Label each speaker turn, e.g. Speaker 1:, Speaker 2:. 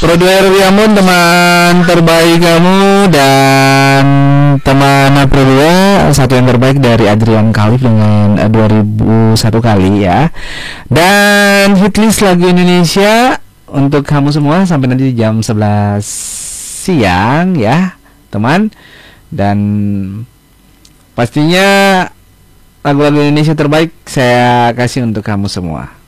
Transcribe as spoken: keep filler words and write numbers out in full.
Speaker 1: Produser Yamun, teman terbaik kamu, dan teman Pro dua satu yang terbaik dari Adrian Khalif dengan uh, dua ribu satu kali ya. Dan hitlist lagu Indonesia untuk kamu semua sampai nanti jam sebelas siang ya teman. Dan pastinya lagu-lagu Indonesia terbaik saya kasih untuk kamu semua.